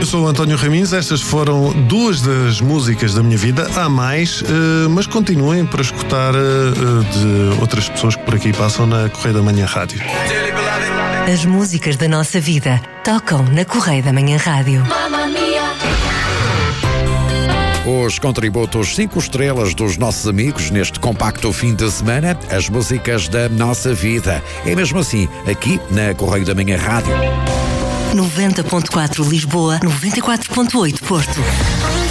sou o António Raminhos. Estas foram duas das músicas da minha vida. Há mais, mas continuem para escutar de outras pessoas que por aqui passam na Correio da Manhã Rádio. As músicas da nossa vida tocam na Correio da Manhã Rádio. Os contributos 5 estrelas dos nossos amigos neste compacto fim de semana, as músicas da nossa vida. É mesmo assim, aqui na Correio da Manhã Rádio. 90.4 Lisboa, 94.8 Porto.